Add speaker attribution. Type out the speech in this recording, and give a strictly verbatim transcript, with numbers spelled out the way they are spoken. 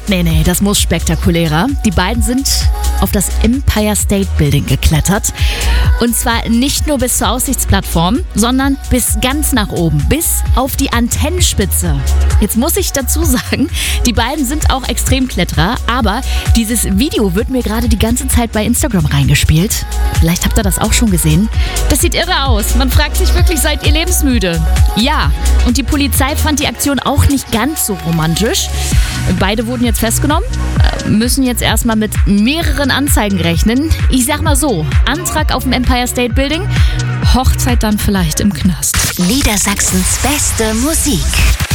Speaker 1: Nee, nee, das muss spektakulärer. Die beiden sind auf das Empire State Building geklettert. Und zwar nicht nur bis zur Aussichtsplattform, sondern bis ganz nach oben, bis auf die Antennenspitze. Jetzt muss ich dazu sagen, die beiden sind auch Extremkletterer, aber dieses Video wird mir gerade die ganze Zeit bei Instagram reingespielt. Vielleicht habt ihr das auch schon gesehen. Das sieht irre aus. Man fragt sich wirklich, seid ihr lebensmüde? Ja, und die Polizei fand die Aktion auch nicht ganz so romantisch. Beide wurden jetzt festgenommen, müssen jetzt erstmal mit mehreren Anzeigen rechnen. Ich sag mal so, Antrag auf dem Empire State Building, Hochzeit dann vielleicht im Knast.
Speaker 2: Niedersachsens beste Musik.